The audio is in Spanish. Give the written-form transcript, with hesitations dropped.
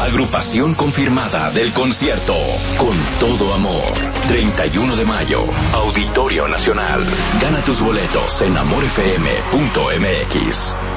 Agrupación confirmada del concierto Con Todo Amor. 31 de mayo, Auditorio Nacional. Gana tus boletos en amorfm.mx.